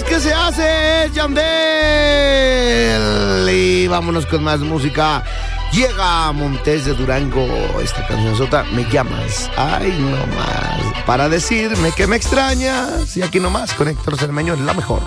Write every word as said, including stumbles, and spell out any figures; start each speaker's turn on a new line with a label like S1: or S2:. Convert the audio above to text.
S1: que se hace, Yandel. Y vámonos con más música. Llega Montes de Durango, esta canción sota, Me llamas, ay no más, para decirme que me extrañas. Y aquí nomás con Héctor Cermeño, la mejor.